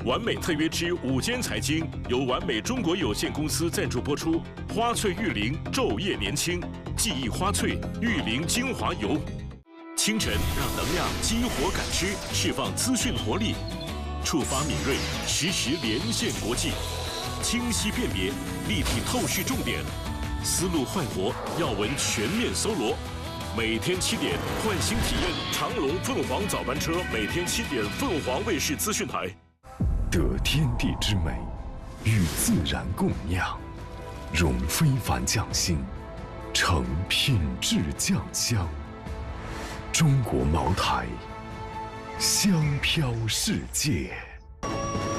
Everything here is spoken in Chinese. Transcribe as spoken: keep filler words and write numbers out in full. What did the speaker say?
完美特约之午间财经由完美中国有限公司赞助播出。花萃玉灵昼夜年轻，记忆花萃玉灵精华油。清晨让能量激活感知，释放资讯活力，触发敏锐，实时连线国际，清晰辨别，立体透视重点，思路焕活，要闻全面搜罗。每天七点，换新体验长隆凤凰早班车，每天七点，凤凰卫视资讯台。 得天地之美，与自然共酿，融非凡匠心，成品质酱香。中国茅台，香飘世界。